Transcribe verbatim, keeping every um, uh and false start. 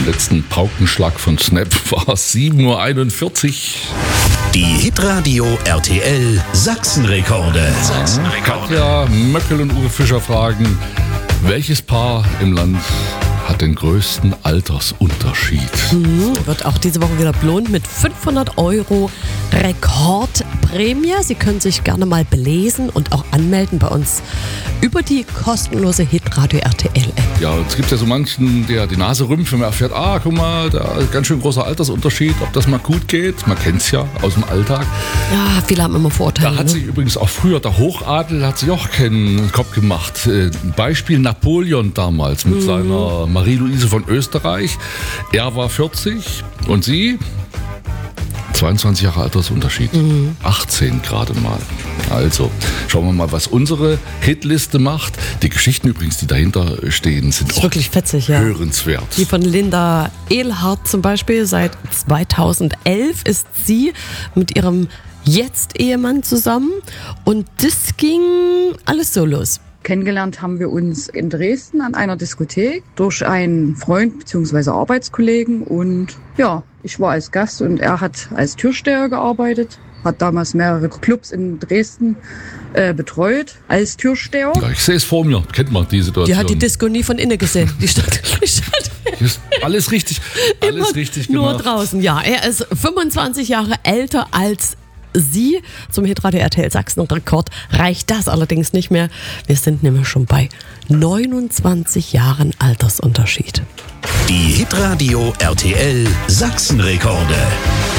letzten Paukenschlag von Snap war sieben Uhr einundvierzig. Die Hitradio R T L Sachsenrekorde. Sachsenrekorde. Katja Möckel und Uwe Fischer fragen, welches Paar im Land hat den größten Altersunterschied? Mhm, wird auch diese Woche wieder belohnt mit fünfhundert Euro Rekordprämie. Sie können sich gerne mal belesen und auch anmelden bei uns über die kostenlose Hitradio R T L-App. Ja, es gibt ja so manchen, der die Nase rümpft, wenn man erfährt, ah, guck mal, da ist ganz schön großer Altersunterschied, ob das mal gut geht. Man kennt es ja aus dem Alltag. Ja, viele haben immer Vorurteile. Da hat ne? sich übrigens auch früher der Hochadel hat sich auch keinen Kopf gemacht. Äh, Beispiel Napoleon damals mit mhm. seiner Marie-Louise von Österreich. Er war vierzig und sie zweiundzwanzig Jahre Altersunterschied. Mhm. achtzehn gerade mal. Also, schauen wir mal, was unsere Hitliste macht. Die Geschichten übrigens, die dahinter stehen, sind ist auch wirklich fetzig, ja. hörenswert. Die von Linda Ehlhardt zum Beispiel. Seit zweitausendelf ist sie mit ihrem Jetzt-Ehemann zusammen. Und das ging alles so los. Kennengelernt haben wir uns in Dresden an einer Diskothek durch einen Freund bzw. Arbeitskollegen und ja, ich war als Gast und er hat als Türsteher gearbeitet, hat damals mehrere Clubs in Dresden äh, betreut als Türsteher. Ja, ich sehe es vor mir, kennt man die Situation. Die hat die Disco nie von innen gesehen. Die stand, die stand alles richtig, alles immer richtig gemacht. Nur draußen, ja. Er ist fünfundzwanzig Jahre älter als Sie. Zum Hitradio R T L Sachsen-Rekord reicht das allerdings nicht mehr. Wir sind nämlich schon bei neunundzwanzig Jahren Altersunterschied. Die Hitradio R T L Sachsenrekorde.